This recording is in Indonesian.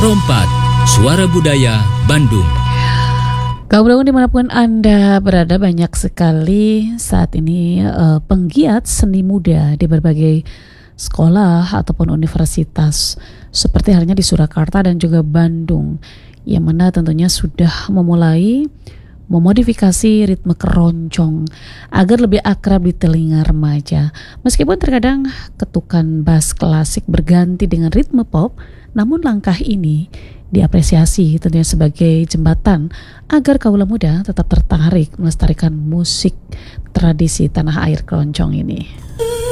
Rompat, Suara Budaya Bandung. Kaum Bangun dimanapun Anda berada, banyak sekali saat ini penggiat seni muda di berbagai sekolah ataupun universitas, seperti halnya di Surakarta dan juga Bandung, yang mana tentunya sudah memulai memodifikasi ritme keroncong agar lebih akrab di telinga remaja. Meskipun terkadang ketukan bass klasik berganti dengan ritme pop, namun langkah ini diapresiasi tentunya sebagai jembatan agar kaula muda tetap tertarik melestarikan musik tradisi tanah air keroncong ini.